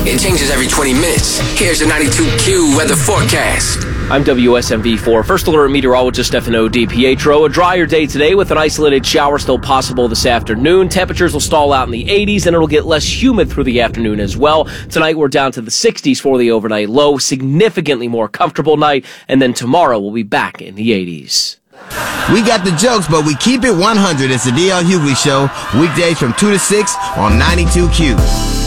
It changes every 20 minutes. Here's your 92Q weather forecast. I'm WSMV4 First Alert meteorologist Stefano DiPietro. A drier day today with an isolated shower still possible this afternoon. Temperatures will stall out in the 80s and it'll get less humid through the afternoon as well. Tonight we're down to the 60s for the overnight low, significantly more comfortable night, and then tomorrow we'll be back in the 80s. We got the jokes, but we keep it 100. It's the DL Hughley Show, weekdays from 2 to 6 on 92Q.